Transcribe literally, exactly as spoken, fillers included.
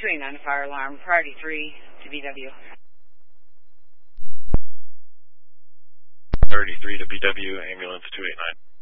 two eight nine, fire alarm, priority three to B W. Priority three to B W, ambulance two eight nine.